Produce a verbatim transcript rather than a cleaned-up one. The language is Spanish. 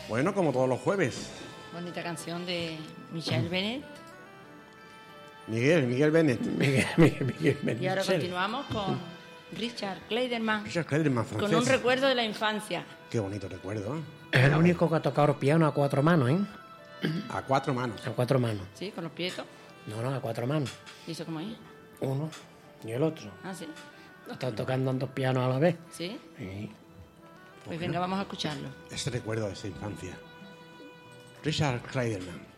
Bueno, como todos los jueves. Bonita canción de Michael Bennett. Miguel, Miguel Bennett. Miguel, Miguel, Miguel Bennett. Y ahora continuamos con Richard Clayderman. Richard Clayderman, francés. Con un recuerdo de la infancia. Qué bonito recuerdo. Es el único que ha tocado el piano a cuatro manos, ¿eh? A cuatro manos. A cuatro manos. Sí, con los pies. No, no, a cuatro manos. ¿Y eso cómo es? Uno y el otro. Ah, sí. Están tocando en dos pianos a la vez. Sí. Sí. Pues venga, vamos a escucharlo. Este recuerdo de esa infancia. Richard Clayderman.